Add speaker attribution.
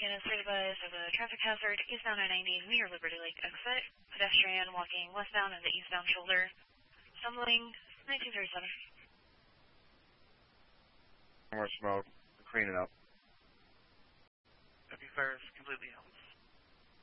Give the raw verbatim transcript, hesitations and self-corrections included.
Speaker 1: American is advised of a traffic hazard eastbound I ninety near Liberty Lake exit. Pedestrian walking westbound in the eastbound shoulder. Stumbling, nineteen thirty-seven.
Speaker 2: More smoke. Clean it up.
Speaker 3: Copy, fire is completely out.